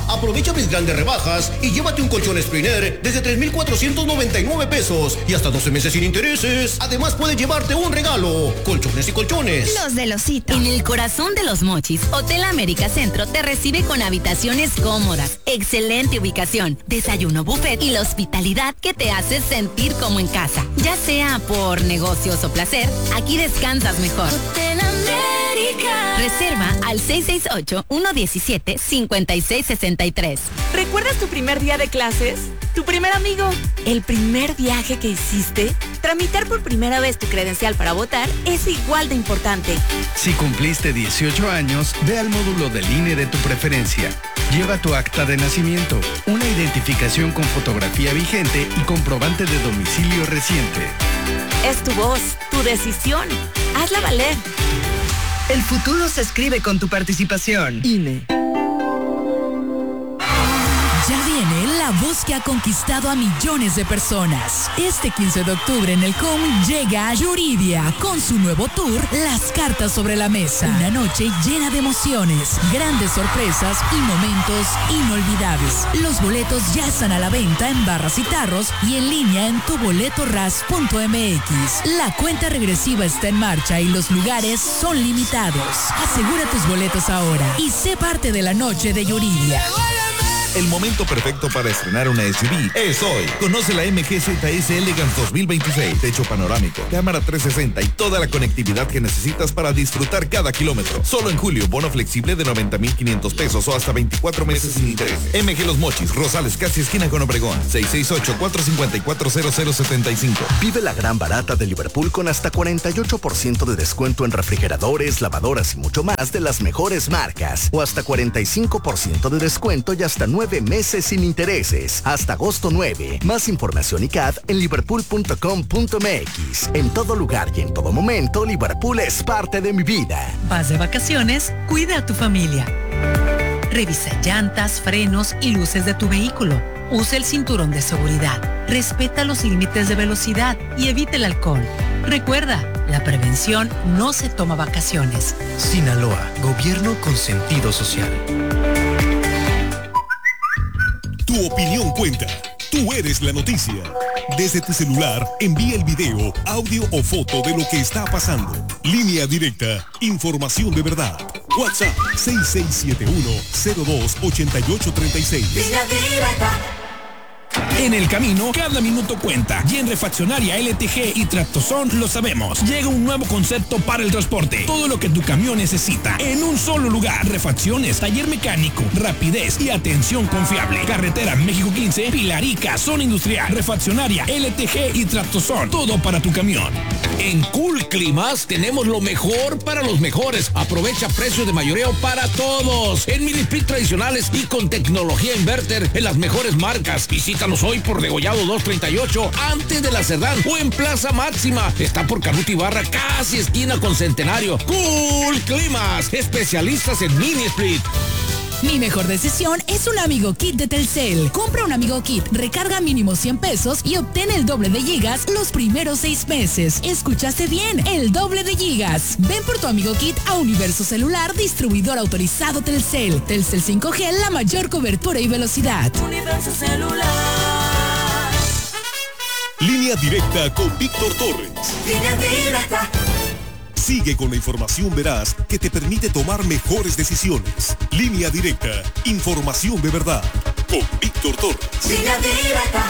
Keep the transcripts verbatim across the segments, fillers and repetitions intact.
Aprovecha mis grandes rebajas y llévate un colchón Spriner desde tres mil cuatrocientos noventa y nueve pesos y hasta doce meses sin intereses. Además puedes llevarte un regalo, colchones y colchones. Los de Losito. En el corazón de Los Mochis, Hotel América Centro te recibe con habitaciones cómodas, excelente ubicación, desayuno buffet y la hospitalidad que te hace sentir como en casa. Ya sea por negocios o placer, aquí descansas mejor. Hotel América. Reserva al seis seis ocho, uno uno siete, cinco seis seis tres. ¿Recuerdas tu primer día de clases? ¿Tu primer amigo? ¿El primer viaje que hiciste? Tramitar por primera vez tu credencial para votar es igual de importante. Si cumpliste dieciocho años, ve al módulo del I N E de tu preferencia. Lleva tu acta de nacimiento, una identificación con fotografía vigente y comprobante de domicilio reciente. Es tu voz, tu decisión. Hazla valer. El futuro se escribe con tu participación. I N E. Ya viene la voz que ha conquistado a millones de personas. Este quince de octubre en el C O M llega Yuridia con su nuevo tour Las Cartas sobre la Mesa. Una noche llena de emociones, grandes sorpresas y momentos inolvidables. Los boletos ya están a la venta en barras y tarros y en línea en tu boleto ras punto m x. La cuenta regresiva está en marcha y los lugares son limitados. Asegura tus boletos ahora y sé parte de la noche de Yuridia. El momento perfecto para estrenar una S U V es hoy. Conoce la M G Z S Elegance dos mil veintiséis. Techo panorámico, cámara trescientos sesenta y toda la conectividad que necesitas para disfrutar cada kilómetro. Solo en julio, bono flexible de noventa mil quinientos pesos o hasta veinticuatro meses sin interés. M G Los Mochis, Rosales, casi esquina con Obregón. seis seis ocho, cuatro cinco cuatro, cero cero siete cinco. Vive la gran barata de Liverpool con hasta cuarenta y ocho por ciento de descuento en refrigeradores, lavadoras y mucho más de las mejores marcas. O hasta cuarenta y cinco por ciento de descuento y hasta nueve meses sin intereses. Hasta agosto nueve. Más información y C A D en liverpool punto com punto m x. En todo lugar y en todo momento, Liverpool es parte de mi vida. Vas de vacaciones, cuida a tu familia. Revisa llantas, frenos y luces de tu vehículo. Usa el cinturón de seguridad. Respeta los límites de velocidad y evita el alcohol. Recuerda, la prevención no se toma vacaciones. Sinaloa, gobierno con sentido social. Tu opinión cuenta. Tú eres la noticia. Desde tu celular, envía el video, audio o foto de lo que está pasando. Línea directa. Información de verdad. WhatsApp seis seis siete uno, cero dos, ocho ocho tres seis. Línea directa. En el camino, cada minuto cuenta. Y en Refaccionaria L T G y Tractozón lo sabemos. Llega un nuevo concepto para el transporte. Todo lo que tu camión necesita en un solo lugar. Refacciones, taller mecánico, rapidez y atención confiable. Carretera México quince, Pilarica, zona industrial. Refaccionaria L T G y Tractozón. Todo para tu camión. En Cool Climas tenemos lo mejor para los mejores. Aprovecha precios de mayoreo para todos. En mini split tradicionales y con tecnología inverter en las mejores marcas. Visítanos hoy por Degollado dos treinta y ocho, antes de la Cerdán o en Plaza Máxima. Está por Caruta Ibarra, casi esquina con Centenario. Cool Climas, especialistas en mini split. Mi mejor decisión es un Amigo Kit de Telcel. Compra un Amigo Kit, recarga mínimo cien pesos y obtén el doble de gigas los primeros seis meses. Escuchaste bien, el doble de gigas. Ven por tu Amigo Kit a Universo Celular, distribuidor autorizado Telcel. Telcel cinco G, la mayor cobertura y velocidad. Universo Celular. Línea directa con Víctor Torres. Línea directa. Sigue con la información veraz que te permite tomar mejores decisiones. Línea directa. Información de verdad. Con Víctor Torres. Línea directa.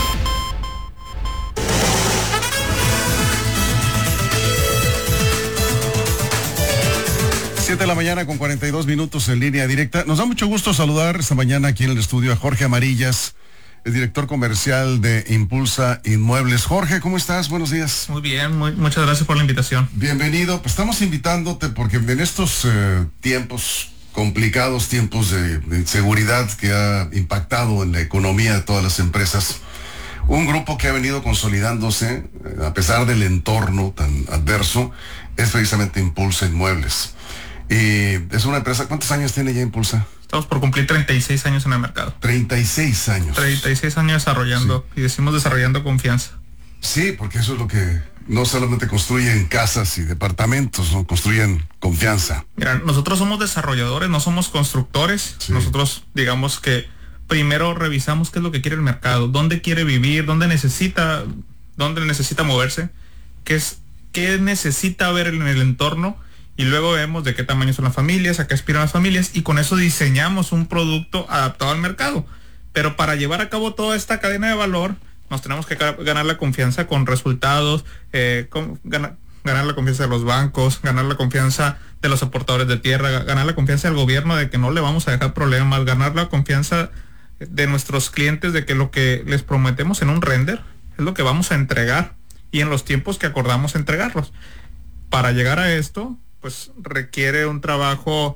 siete de la mañana con cuarenta y dos minutos en línea directa. Nos da mucho gusto saludar esta mañana aquí en el estudio a Jorge Amarillas, el director comercial de Impulsa Inmuebles. Jorge, ¿cómo estás? Buenos días. Muy bien, muy, muchas gracias por la invitación. Bienvenido. Pues estamos invitándote porque en estos eh, tiempos complicados, tiempos de, de inseguridad que ha impactado en la economía de todas las empresas, un grupo que ha venido consolidándose, eh, a pesar del entorno tan adverso, es precisamente Impulsa Inmuebles. Y es una empresa, ¿cuántos años tiene ya Impulsa? Estamos por cumplir treinta y seis años en el mercado. treinta y seis años. treinta y seis años desarrollando, sí. Y decimos desarrollando confianza. Sí, porque eso es lo que no solamente construyen casas y departamentos, ¿no? Construyen confianza. Mira, nosotros somos desarrolladores, no somos constructores. Sí. Nosotros, digamos que primero revisamos qué es lo que quiere el mercado, dónde quiere vivir, dónde necesita, dónde necesita moverse, qué es, qué necesita ver en el entorno, y luego vemos de qué tamaño son las familias, a qué aspiran las familias, y con eso diseñamos un producto adaptado al mercado. Pero para llevar a cabo toda esta cadena de valor, nos tenemos que ganar la confianza con resultados, eh, con, ganar, ganar la confianza de los bancos, ganar la confianza de los aportadores de tierra, ganar la confianza del gobierno de que no le vamos a dejar problemas, ganar la confianza de nuestros clientes de que lo que les prometemos en un render es lo que vamos a entregar y en los tiempos que acordamos entregarlos. Para llegar a esto, pues requiere un trabajo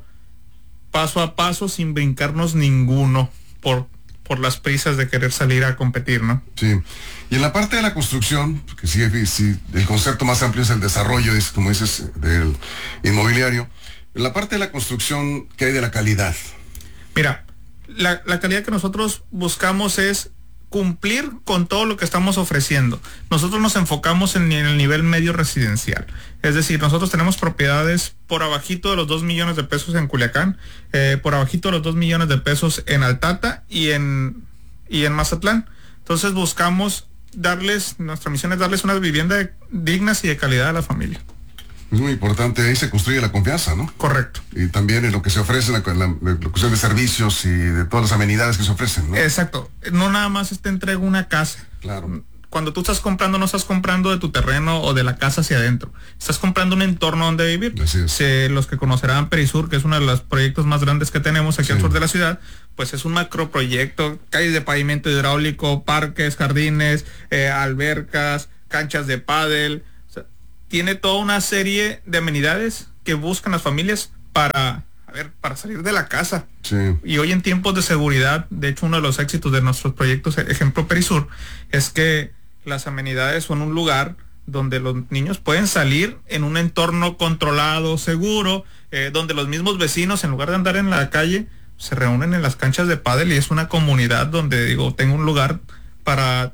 paso a paso sin brincarnos ninguno por por las prisas de querer salir a competir, ¿no? Sí. Y en la parte de la construcción, que sí, sí, el concepto más amplio es el desarrollo, es como dices, del inmobiliario. En la parte de la construcción, ¿qué hay de la calidad? Mira, la, la calidad que nosotros buscamos es cumplir con todo lo que estamos ofreciendo. Nosotros nos enfocamos en, en el nivel medio residencial. Es decir, nosotros tenemos propiedades por abajito de los dos millones de pesos en Culiacán, eh, por abajito de los dos millones de pesos en Altata y en, y en Mazatlán. Entonces buscamos darles, nuestra misión es darles unas viviendas dignas y de calidad a la familia. Es muy importante, ahí se construye la confianza, ¿no? Correcto. Y también en lo que se ofrece, en la, en la cuestión de servicios y de todas las amenidades que se ofrecen, ¿no? Exacto. No nada más te entrega una casa. Claro. Cuando tú estás comprando, no estás comprando de tu terreno o de la casa hacia adentro. Estás comprando un entorno donde vivir. Así es. Se, los que conocerán Perisur, que es uno de los proyectos más grandes que tenemos aquí sí. al sur de la ciudad, pues es un macroproyecto, calles de pavimento hidráulico, parques, jardines, eh, albercas, canchas de pádel. Tiene toda una serie de amenidades que buscan las familias para, a ver, para salir de la casa. Sí. Y hoy en tiempos de seguridad, de hecho uno de los éxitos de nuestros proyectos, ejemplo Perisur, es que las amenidades son un lugar donde los niños pueden salir en un entorno controlado, seguro, eh, donde los mismos vecinos, en lugar de andar en la calle, se reúnen en las canchas de pádel, y es una comunidad donde, digo, tengo un lugar para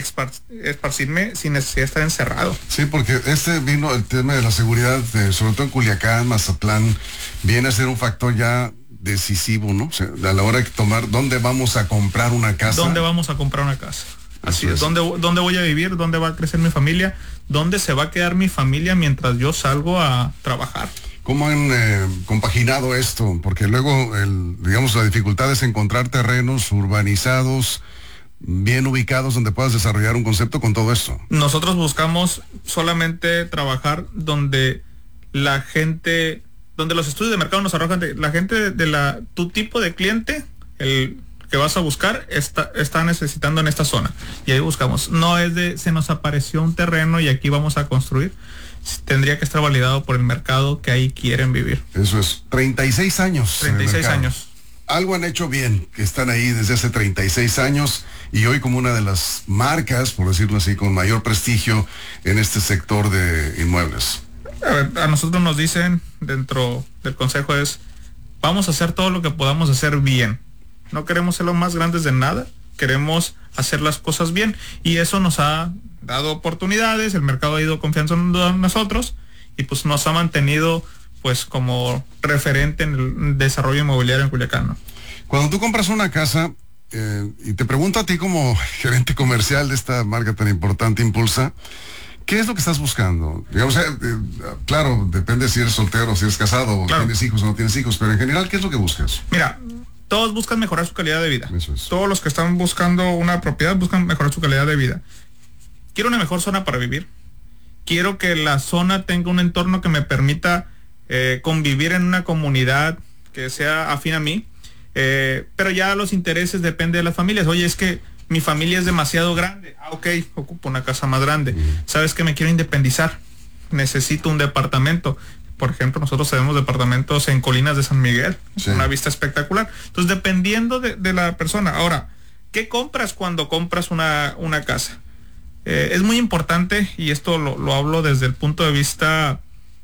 esparcirme sin necesidad de estar encerrado. Sí, porque este vino, el tema de la seguridad, de, sobre todo en Culiacán, Mazatlán, viene a ser un factor ya decisivo, ¿no? O sea, a la hora de tomar, ¿dónde vamos a comprar una casa? ¿Dónde vamos a comprar una casa? Así es. es. ¿Dónde, ¿Dónde voy a vivir? ¿Dónde va a crecer mi familia? ¿Dónde se va a quedar mi familia mientras yo salgo a trabajar? ¿Cómo han eh, compaginado esto? Porque luego, el, digamos, la dificultad es encontrar terrenos urbanizados, bien ubicados, donde puedas desarrollar un concepto con todo esto. Nosotros buscamos solamente trabajar donde la gente, donde los estudios de mercado nos arrojan, de, la gente de, de la, tu tipo de cliente, el que vas a buscar, está, está necesitando en esta zona. Y ahí buscamos. No es de, se nos apareció un terreno y aquí vamos a construir. Tendría que estar validado por el mercado que ahí quieren vivir. Eso es, treinta y seis años. treinta y seis años. Algo han hecho bien, que están ahí desde hace treinta y seis años y hoy como una de las marcas, por decirlo así, con mayor prestigio en este sector de inmuebles. A ver, a nosotros nos dicen dentro del consejo es, vamos a hacer todo lo que podamos hacer bien. No queremos ser los más grandes de nada, queremos hacer las cosas bien, y eso nos ha dado oportunidades, el mercado ha ido confiando en nosotros y pues nos ha mantenido pues como referente en el desarrollo inmobiliario en Culiacán, ¿no? Cuando tú compras una casa, eh, y te pregunto a ti como gerente comercial de esta marca tan importante, Impulsa, ¿qué es lo que estás buscando? Digamos, eh, eh, claro, depende si eres soltero, si eres casado, o claro. tienes hijos o no tienes hijos, pero en general, ¿qué es lo que buscas? Mira, todos buscan mejorar su calidad de vida. Eso es. Todos los que están buscando una propiedad buscan mejorar su calidad de vida. Quiero una mejor zona para vivir. Quiero que la zona tenga un entorno que me permita Eh, convivir en una comunidad que sea afín a mí, eh, pero ya los intereses depende de las familias. Oye, es que mi familia es demasiado grande. Ah, ok, ocupo una casa más grande. Mm. ¿Sabes que me quiero independizar? Necesito un departamento. Por ejemplo, nosotros tenemos departamentos en Colinas de San Miguel, sí. Una vista espectacular. Entonces, dependiendo de, de la persona. Ahora, ¿qué compras cuando compras una, una casa? Eh, es muy importante, y esto lo, lo hablo desde el punto de vista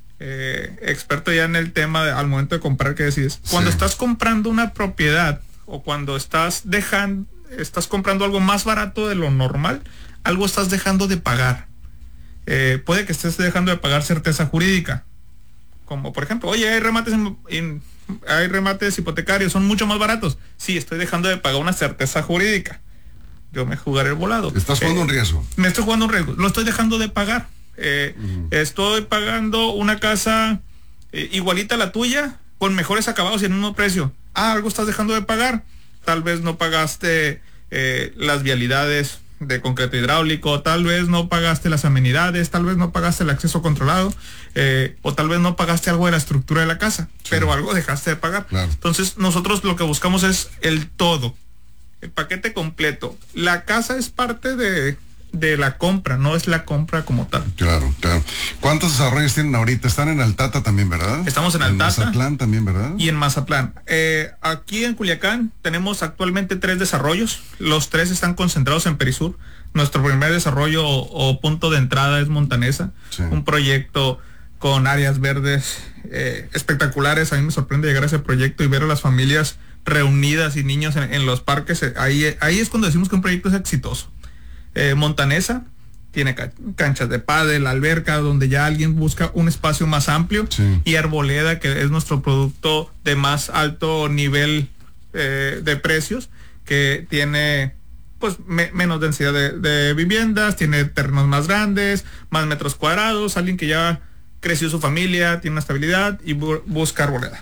Eh, experto ya en el tema de, al momento de comprar, ¿qué decides? Cuando sí. estás comprando una propiedad o cuando estás dejando, estás comprando algo más barato de lo normal, algo estás dejando de pagar. eh, puede que estés dejando de pagar certeza jurídica. Como por ejemplo, oye, hay remates, en, en, hay remates hipotecarios, son mucho más baratos. Sí, estoy dejando de pagar una certeza jurídica. Yo me jugaré el volado. Estás jugando eh, un riesgo. Me estoy jugando un riesgo. Lo estoy dejando de pagar. Eh, uh-huh. Estoy pagando una casa eh, igualita a la tuya, con mejores acabados y en un mismo precio. Ah, algo estás dejando de pagar. Tal vez no pagaste eh, las vialidades de concreto hidráulico, tal vez no pagaste las amenidades, tal vez no pagaste el acceso controlado, eh, o tal vez no pagaste algo de la estructura de la casa, sí. pero algo dejaste de pagar. Claro. Entonces nosotros lo que buscamos es el todo, el paquete completo. La casa es parte de, de la compra, no es la compra como tal. Claro, claro. ¿Cuántos desarrollos tienen ahorita? Están en Altata también, ¿verdad? Estamos en Altata. En Mazatlán también, ¿verdad? Y en Mazatlán. Eh, aquí en Culiacán tenemos actualmente tres desarrollos. Los tres están concentrados en Perisur. Nuestro primer desarrollo o, o punto de entrada es Montanesa. Sí. Un proyecto con áreas verdes eh, espectaculares. A mí me sorprende llegar a ese proyecto y ver a las familias reunidas y niños en, en los parques. Ahí, ahí es cuando decimos que un proyecto es exitoso. Eh, Montanesa tiene ca- canchas de pádel, alberca, donde ya alguien busca un espacio más amplio, sí. y Arboleda, que es nuestro producto de más alto nivel eh, de precios, que tiene pues me- menos densidad de, de viviendas, tiene terrenos más grandes, más metros cuadrados, alguien que ya creció su familia, tiene una estabilidad y bu- busca Arboleda.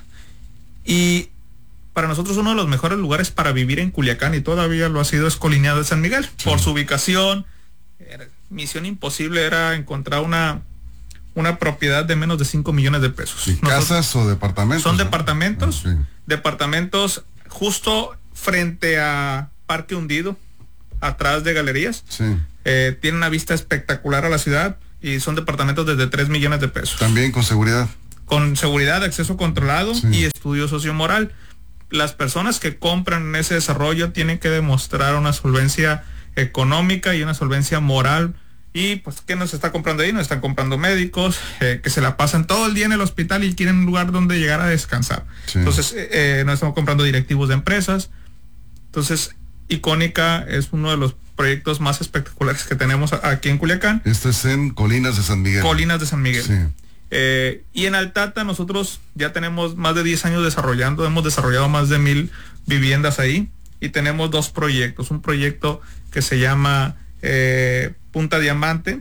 Y para nosotros uno de los mejores lugares para vivir en Culiacán, y todavía lo ha sido, es Coliniado de San Miguel, sí. por su ubicación. Era, misión imposible era encontrar una una propiedad de menos de cinco millones de pesos. ¿Y casas o departamentos? Son ¿no? departamentos, ah, sí. departamentos justo frente a Parque Hundido, atrás de Galerías. Sí. Eh, tiene una vista espectacular a la ciudad y son departamentos desde tres millones de pesos. También con seguridad. Con seguridad, acceso controlado, sí. y estudio sociomoral. Las personas que compran en ese desarrollo tienen que demostrar una solvencia económica y una solvencia moral. Y pues, ¿qué nos está comprando ahí? Nos están comprando médicos eh, que se la pasan todo el día en el hospital y quieren un lugar donde llegar a descansar. Sí. Entonces, eh, nos estamos comprando directivos de empresas. Entonces, Icónica es uno de los proyectos más espectaculares que tenemos aquí en Culiacán. Esto es en Colinas de San Miguel. Colinas de San Miguel. Sí. Eh, y en Altata nosotros ya tenemos más de diez años desarrollando, hemos desarrollado más de mil viviendas ahí y tenemos dos proyectos. Un proyecto que se llama eh, Punta Diamante,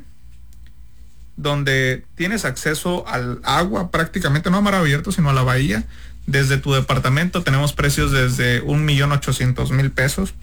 donde tienes acceso al agua prácticamente, no a mar abierto, sino a la bahía. Desde tu departamento tenemos precios desde un millón ochocientos mil pesos.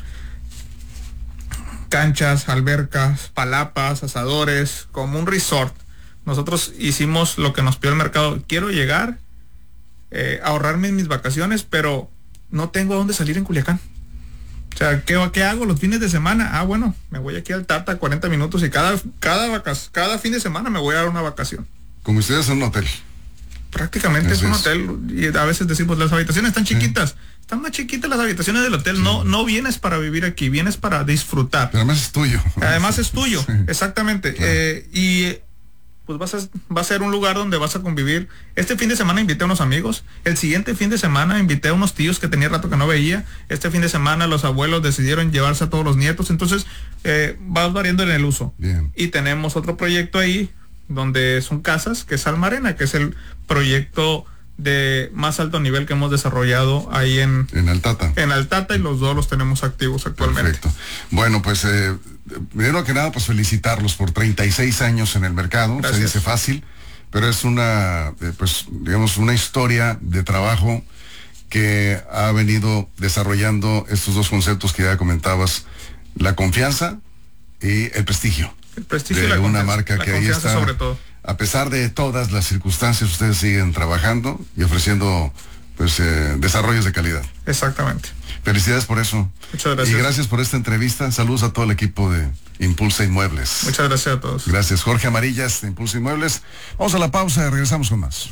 Canchas, albercas, palapas, asadores, como un resort. Nosotros hicimos lo que nos pidió el mercado. Quiero llegar, eh, ahorrarme mis vacaciones, pero no tengo a dónde salir en Culiacán. O sea, ¿qué, ¿qué hago los fines de semana? Ah, bueno, me voy aquí al Tata cuarenta minutos y cada, cada, vacas, cada fin de semana me voy a dar una vacación. Como ustedes en un hotel. Prácticamente es un hotel, y a veces decimos, las habitaciones están chiquitas. Sí. Están más chiquitas las habitaciones del hotel. Sí. No, no vienes para vivir aquí, vienes para disfrutar. Pero además es tuyo. Además es tuyo, sí. exactamente. Claro. Eh, y pues vas a, va a ser un lugar donde vas a convivir. Este fin de semana invité a unos amigos. El siguiente fin de semana invité a unos tíos que tenía rato que no veía. Este fin de semana los abuelos decidieron llevarse a todos los nietos. Entonces, eh, vas variando en el uso. Bien. Y tenemos otro proyecto ahí, donde son casas, que es Almarena, que es el proyecto de más alto nivel que hemos desarrollado ahí en en Altata. En Altata, y los dos los tenemos activos actualmente. Perfecto. Bueno, pues eh, primero que nada, pues felicitarlos por treinta y seis años en el mercado. Gracias. Se dice fácil, pero es una, eh, pues digamos, una historia de trabajo que ha venido desarrollando estos dos conceptos que ya comentabas, la confianza y el prestigio. El prestigio de y la una confianza, marca la que ahí está. Sobre todo. A pesar de todas las circunstancias, ustedes siguen trabajando y ofreciendo pues eh, desarrollos de calidad. Exactamente. Felicidades por eso. Muchas gracias. Y gracias por esta entrevista. Saludos a todo el equipo de Impulsa Inmuebles. Muchas gracias a todos. Gracias. Jorge Amarillas de Impulsa Inmuebles. Vamos a la pausa y regresamos con más.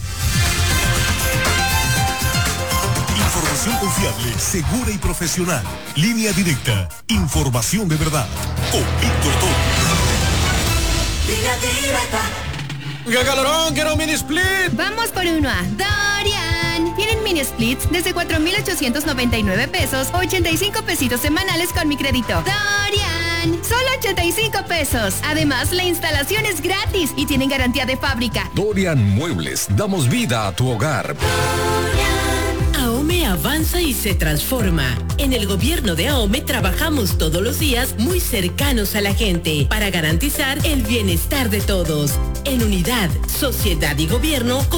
Información confiable, segura y profesional. Línea directa. Información de verdad. Con Víctor Torres. Línea directa. ¡Qué calorón! ¡Quiero un mini split! Vamos por uno a Dorian. Tienen mini splits desde cuatro mil ochocientos noventa y nueve pesos, ochenta y cinco pesitos semanales con mi crédito. Dorian. Dorian, solo ochenta y cinco pesos. Además, la instalación es gratis y tienen garantía de fábrica. Dorian Muebles, damos vida a tu hogar. AOME avanza y se transforma. En el gobierno de AOME trabajamos todos los días muy cercanos a la gente para garantizar el bienestar de todos. En unidad, sociedad y gobierno con